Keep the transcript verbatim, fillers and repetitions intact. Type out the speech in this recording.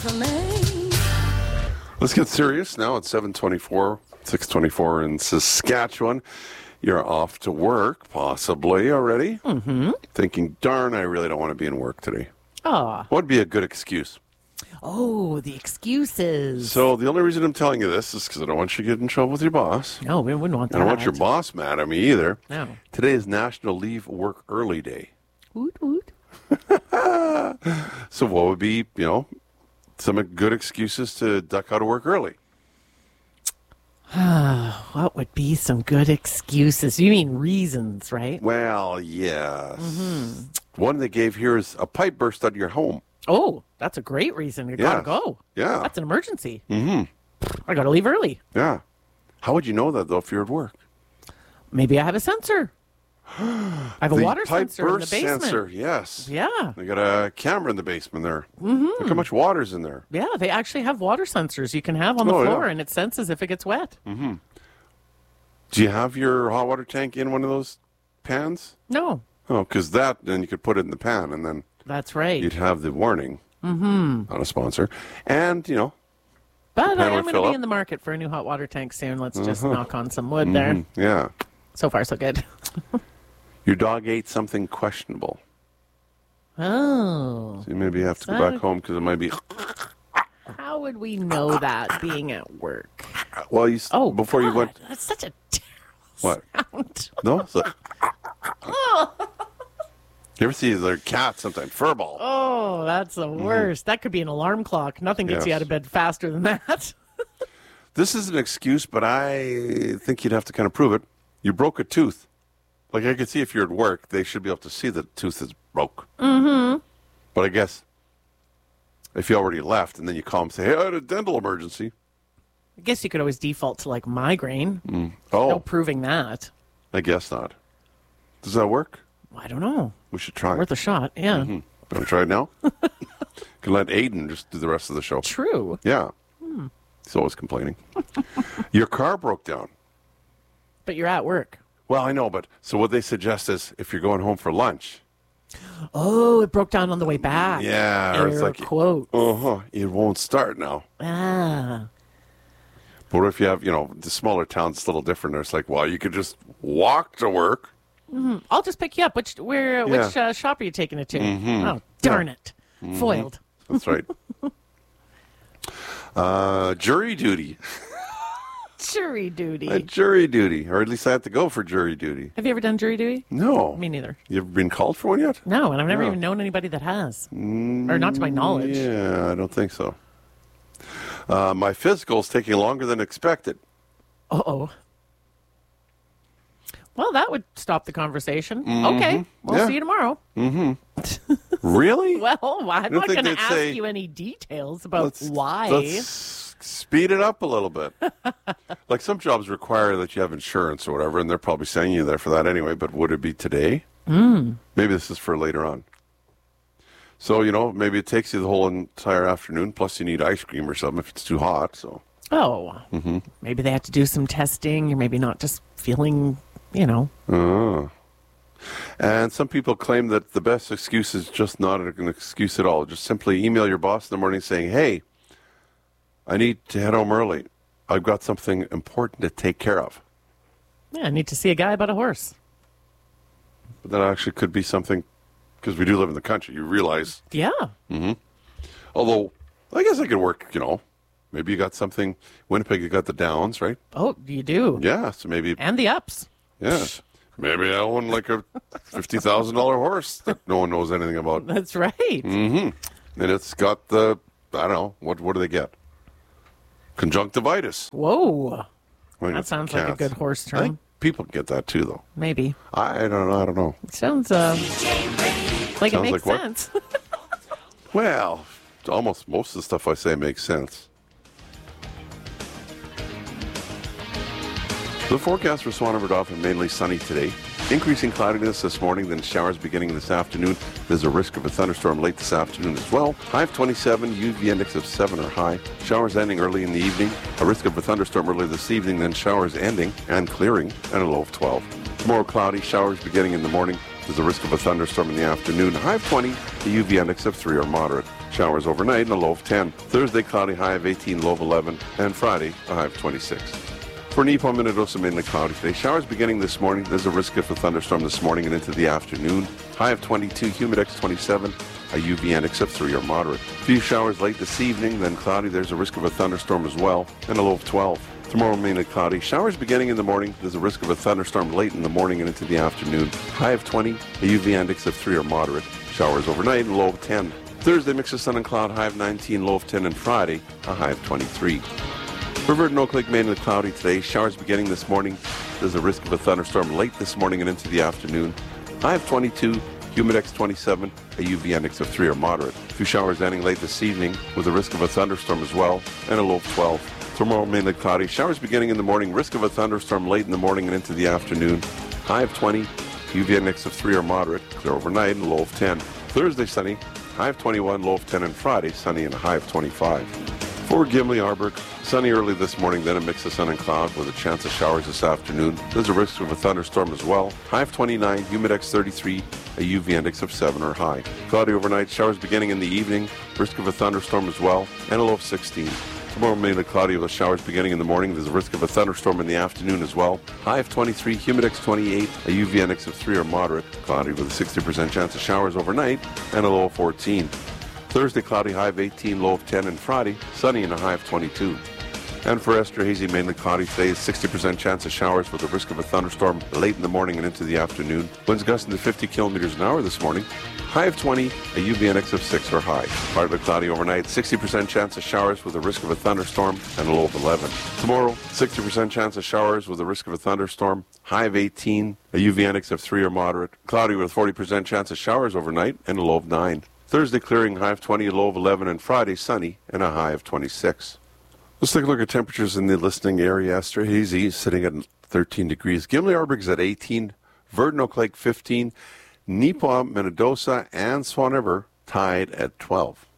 for me. Let's get serious now. It's seven twenty-four, six twenty-four in Saskatchewan. You're off to work, possibly already. Mm-hmm. Thinking, darn, I really don't want to be in work today. Oh. What would be a good excuse? Oh, the excuses. So the only reason I'm telling you this is because I don't want you to get in trouble with your boss. No, we wouldn't want that. I don't want your boss mad at me either. No. Today is National Leave Work Early Day. Woot, woot. So what would be, you know, some good excuses to duck out of work early? What would be some good excuses? You mean reasons, right? Well, yes. Mm-hmm. One they gave here is a pipe burst at your home. Oh, that's a great reason. You Yes. gotta go. Yeah. That's an emergency. Mm-hmm. I gotta leave early. Yeah. How would you know that, though, if you're at work? Maybe I have a sensor. I have a the water pipe sensor in the burst basement. sensor, yes. Yeah. They got a camera in the basement there. Mm-hmm. Look how much water's in there. Yeah, they actually have water sensors you can have on the Oh, floor, yeah. and it senses if it gets wet. Mm-hmm. Do you have your hot water tank in one of those pans? No, Oh, because that, then you could put it in the pan, and then that's right. you'd have the warning. Mm-hmm. Not a sponsor. And, you know, But pan I would am going to fill be up. in the market for a new hot water tank soon. Let's just Uh-huh. knock on some wood there. mhm, yeah. So far, so good. Your dog ate something questionable. Oh. So you maybe have to go That- back home because it might be... How would we know that being at work? Well, you, s- Oh, before you God, went... That's such a terrible What? sound. No? It's like- You ever see their cat sometimes? Furball. Oh, that's the worst. That could be an alarm clock. Nothing gets you Yes. out of bed faster than that. This is an excuse, but I think you'd have to kind of prove it. You broke a tooth. Like, I could see if you're at work, they should be able to see the tooth is broke. Mm-hmm. But I guess if you already left and then you call them and say, hey, I had a dental emergency. I guess you could always default to like migraine. Oh, No proving that. I guess not. Does that work? I don't know. We should try. Worth a shot. Yeah. Mm-hmm. Want to try it now? Can let Aiden just do the rest of the show. True. Yeah. He's always complaining. Your car broke down. But you're at work. Well, I know, but so what they suggest is if you're going home for lunch. Oh, it broke down on the way back. Yeah, or it's Air like, quote. uh-huh, it won't start now. Ah. But what if you have, you know, the smaller towns, it's a little different. It's like, well, you could just walk to work. I'll just pick you up. Which where? Yeah. Which uh, shop are you taking it to? Mhm. Oh, darn it! Foiled. That's right. uh, jury duty. Jury duty. Uh, jury duty. Or at least I have to go for jury duty. Have you ever done jury duty? No. Me neither. You ever been called for one yet? No, and I've never No. even known anybody that has, or not to my knowledge. Yeah, I don't think so. Uh, my physical's taking longer than expected. Uh oh. Well, that would stop the conversation. Mm-hmm. Okay, we'll Yeah. see you tomorrow. Really? Well, I'm don't not think going to they'd ask say, you any details about let's, why. Let's speed it up a little bit. Like some jobs require that you have insurance or whatever, and they're probably sending you there for that anyway, but would it be today? Mm. Maybe this is for later on. So, you know, maybe it takes you the whole entire afternoon, plus you need ice cream or something if it's too hot. So, Oh, Mm-hmm. maybe they have to do some testing. You're maybe not just feeling, you know. oh. And some people claim that the best excuse is just not an excuse at all. Just simply email your boss in the morning saying, hey, I need to head home early. I've got something important to take care of. Yeah, I need to see a guy about a horse. But that actually could be something, because we do live in the country, you realize. Yeah. Although, I guess I could work, you know. Maybe you got something, Winnipeg, you got the downs, right? Oh, you do. Yeah, so maybe, And the ups. yeah. Maybe I own like a fifty thousand dollars horse that no one knows anything about. That's right. Mm-hmm. And it's got the, I don't know, what what do they get? Conjunctivitis. Whoa. I think That it's sounds like a cats. good horse I think term. people get that too, though. Maybe. I don't know. I don't know. It sounds uh, like it Sounds makes like what? sense. Well, almost most of the stuff I say makes sense. The forecast for Swan River Dauphin, mainly sunny today. Increasing cloudiness this morning, then showers beginning this afternoon. There's a risk of a thunderstorm late this afternoon as well. High of twenty-seven, U V index of seven or high. Showers ending early in the evening. A risk of a thunderstorm early this evening, then showers ending and clearing, and a low of twelve. Tomorrow cloudy, showers beginning in the morning. There's a risk of a thunderstorm in the afternoon. High of twenty, the U V index of three or moderate. Showers overnight and a low of ten. Thursday, cloudy, high of eighteen, low of eleven. And Friday, a high of twenty-six. For Nipo, Minnedosa, mainly cloudy today. Showers beginning this morning. There's a risk of a thunderstorm this morning and into the afternoon. High of twenty-two, humidex twenty-seven, a U V index of three or moderate. Few showers late this evening, then cloudy. There's a risk of a thunderstorm as well, and a low of twelve. Tomorrow, mainly cloudy. Showers beginning in the morning. There's a risk of a thunderstorm late in the morning and into the afternoon. High of twenty, a U V index of three or moderate. Showers overnight and low of ten. Thursday, mix of sun and cloud, high of nineteen, low of ten, and Friday, a high of twenty-three. For Verdun, Oak Lake, mainly cloudy today. Showers beginning this morning. There's a risk of a thunderstorm late this morning and into the afternoon. High of twenty-two, humidex twenty-seven, a U V index of three or moderate. A few showers ending late this evening with a risk of a thunderstorm as well, and a low of twelve. Tomorrow, mainly cloudy. Showers beginning in the morning. Risk of a thunderstorm late in the morning and into the afternoon. High of twenty, U V index of three or moderate. Clear overnight and a low of ten. Thursday, sunny. High of twenty-one, low of ten, and Friday, sunny and a high of twenty-five. For Gimli, Arberg, sunny early this morning, then a mix of sun and cloud with a chance of showers this afternoon. There's a risk of a thunderstorm as well. High of twenty-nine, humidex thirty-three, a U V index of seven or high. Cloudy overnight, showers beginning in the evening, risk of a thunderstorm as well, and a low of sixteen. Tomorrow, mainly cloudy with showers beginning in the morning. There's a risk of a thunderstorm in the afternoon as well. High of twenty-three, humidex twenty-eight, a U V index of three or moderate. Cloudy with a sixty percent chance of showers overnight, and a low of fourteen. Thursday, cloudy, high of eighteen, low of ten, and Friday, sunny and a high of twenty-two. And for Esterhazy, mainly cloudy today, sixty percent chance of showers with a risk of a thunderstorm late in the morning and into the afternoon. Winds gusting to fifty kilometers an hour this morning. High of twenty, a U V index of six or high. Partly cloudy overnight, sixty percent chance of showers with a risk of a thunderstorm and a low of eleven. Tomorrow, sixty percent chance of showers with a risk of a thunderstorm. High of eighteen, a U V index of three or moderate. Cloudy with forty percent chance of showers overnight and a low of nine. Thursday, clearing, high of twenty, a low of eleven, and Friday, sunny and a high of twenty-six. Let's take a look at temperatures in the listening area. Esterhazy sitting at thirteen degrees. Gimli, Arberg's at eighteen. Verdun, Oak Lake, fifteen. Nipo, Minnedosa, and Swan River tied at twelve.